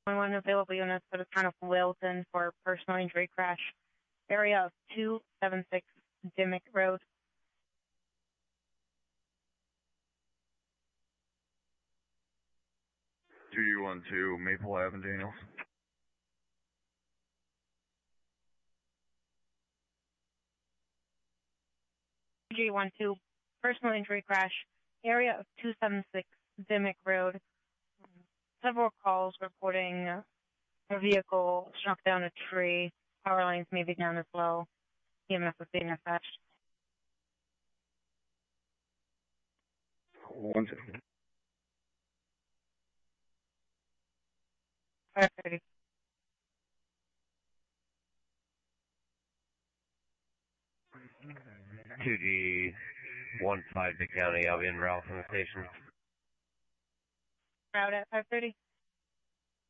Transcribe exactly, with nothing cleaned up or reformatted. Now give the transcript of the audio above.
One available units for the town of Wilton for personal injury crash. Area of two seventy-six Dimmick Road. two one two Maple Avenue, Daniels. G one two personal injury crash. Area of two seventy-six Dimmick Road. Several calls reporting a vehicle struck down a tree. Power lines may be down as well. E M S is being dispatched. One second. five thirty. two G one five, the county. I'll be in route from the station. Route at five thirty.